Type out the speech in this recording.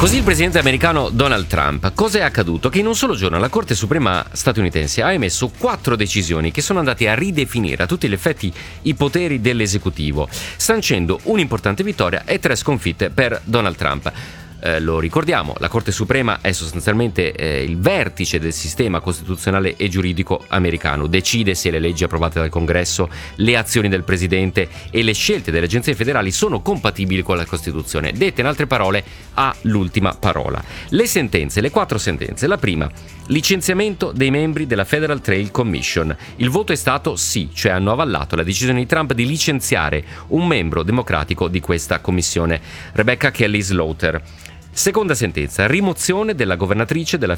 Così il presidente americano Donald Trump. Cosa è accaduto? Che in un solo giorno la Corte Suprema statunitense ha emesso 4 decisioni che sono andate a ridefinire a tutti gli effetti i poteri dell'esecutivo, sancendo un'importante vittoria e 3 sconfitte per Donald Trump. Lo ricordiamo, la Corte Suprema è sostanzialmente il vertice del sistema costituzionale e giuridico americano, decide se le leggi approvate dal Congresso, le azioni del Presidente e le scelte delle agenzie federali sono compatibili con la Costituzione. Dette in altre parole, ha l'ultima parola. Le 4 sentenze. La prima: licenziamento dei membri della Federal Trade Commission. Il voto è stato sì, cioè hanno avallato la decisione di Trump di licenziare un membro democratico di questa commissione, Rebecca Kelly Slaughter. Seconda sentenza: rimozione della governatrice della